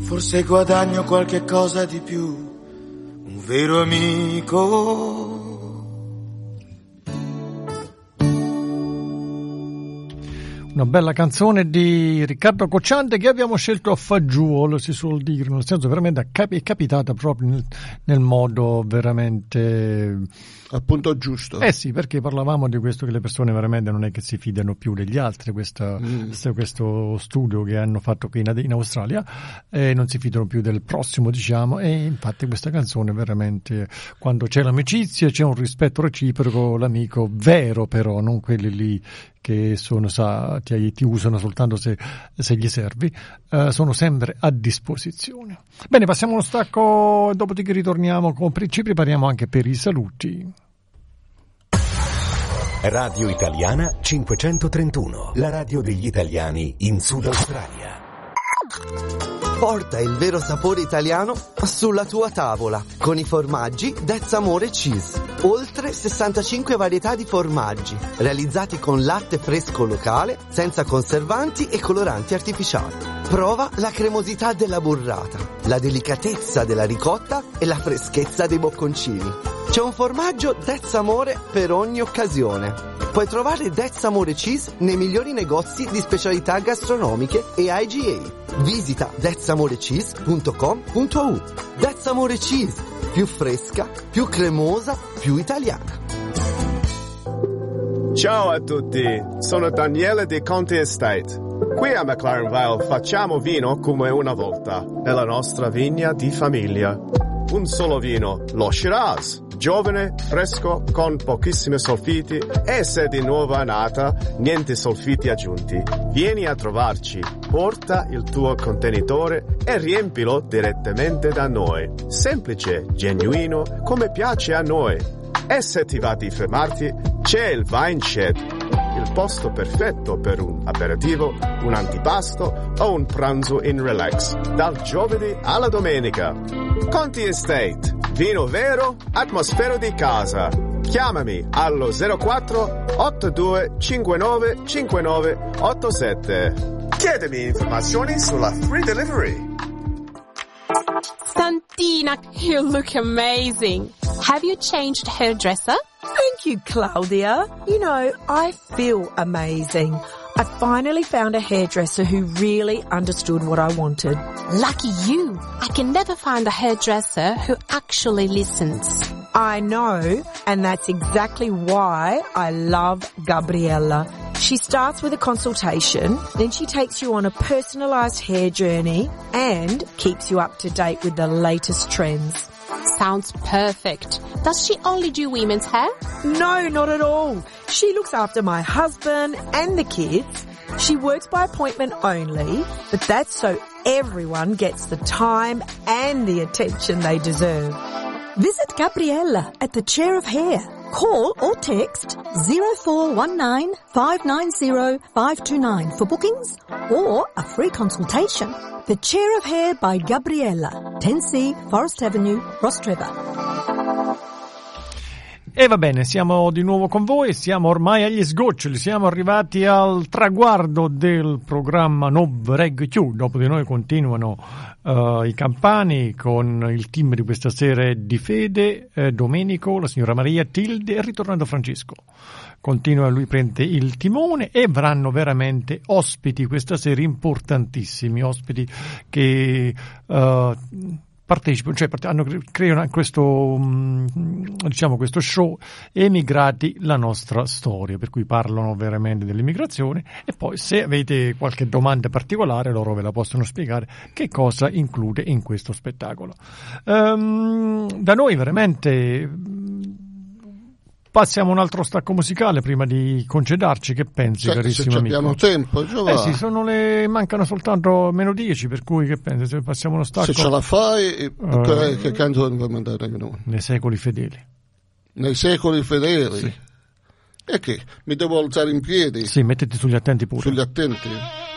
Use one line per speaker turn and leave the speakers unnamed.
forse guadagno qualche cosa di più, un vero amico.
Una bella canzone di Riccardo Cocciante che abbiamo scelto a fagiolo, si suol dire, nel senso veramente è capitata proprio nel modo veramente
al punto giusto.
Sì, perché parlavamo di questo, che le persone veramente non è che si fidano più degli altri, questo studio che hanno fatto qui in Australia, non si fidano più del prossimo, diciamo, e infatti questa canzone veramente, quando c'è l'amicizia, c'è un rispetto reciproco, l'amico vero però, non quelli lì che sono, ti usano soltanto se gli servi, sono sempre a disposizione. Bene, passiamo uno stacco, dopodiché ritorniamo, ci prepariamo anche per i saluti.
Radio Italiana 531, la radio degli italiani in Sud Australia.
Porta il vero sapore italiano sulla tua tavola con i formaggi That's Amore Cheese. Oltre 65 varietà di formaggi realizzati con latte fresco locale, senza conservanti e coloranti artificiali. Prova la cremosità della burrata, la delicatezza della ricotta e la freschezza dei bocconcini. C'è un formaggio That's Amore per ogni occasione. Puoi trovare That's Amore Cheese nei migliori negozi di specialità gastronomiche e IGA. Visita thatsamorecheese.com.au. That's Amore Cheese, più fresca, più cremosa, più italiana.
Ciao a tutti, sono Daniele di Conti Estate. Qui a McLaren Vale facciamo vino come una volta, nella nostra vigna di famiglia. Un solo vino, lo Shiraz, giovane, fresco, con pochissimi solfiti e se di nuova nata, niente solfiti aggiunti. Vieni a trovarci, porta il tuo contenitore e riempilo direttamente da noi. Semplice, genuino, come piace a noi. E se ti va di fermarti, c'è il Wine Shed, il posto perfetto per un aperitivo, un antipasto o un pranzo in relax, dal giovedì alla domenica. Conti Estate, vino vero, atmosfera di casa. Chiamami allo 04 82 59 59 87. Chiedimi informazioni sulla free delivery.
Santina, you look amazing. Have you changed hairdresser?
Thank you, Claudia. You know, I feel amazing. I finally found a hairdresser who really understood what I wanted.
Lucky you. I can never find a hairdresser who actually listens.
I know, and that's exactly why I love Gabriella. She starts with a consultation, then she takes you on a personalised hair journey and keeps you up to date with the latest trends.
Sounds perfect. Does she only do women's hair?
No, not at all. She looks after my husband and the kids. She works by appointment only, but that's so everyone gets the time and the attention they deserve.
Visit Gabriella at the Chair of Hair. Call or text 0419 590 529 for bookings or a free consultation. The Chair of Hair by Gabriella, 10C Forest Avenue, Rostrevor.
E va bene, siamo di nuovo con voi, siamo ormai agli sgoccioli, siamo arrivati al traguardo del programma Nov Reg Q. Dopo di noi continuano i campani con il team di questa sera di Fede, Domenico, la signora Maria, Tilde e ritornando Francesco. Continua, lui prende il timone e avranno veramente ospiti questa sera importantissimi, ospiti che partecipano, cioè creano questo, diciamo, questo show Emigrati, la nostra storia, per cui parlano veramente dell'immigrazione e poi se avete qualche domanda particolare loro ve la possono spiegare che cosa include in questo spettacolo. Da noi veramente passiamo un altro stacco musicale prima di concedarci. Che pensi, carissimo amico?
Abbiamo tempo,
sì, mancano soltanto meno 10, per cui che pensi se passiamo uno stacco?
Se ce la fai, che canzone vuoi mandare a noi?
Nei secoli fedeli.
Nei secoli fedeli?
Sì.
E che? Mi devo alzare in piedi?
Sì, mettiti sugli attenti pure.
Sugli attenti?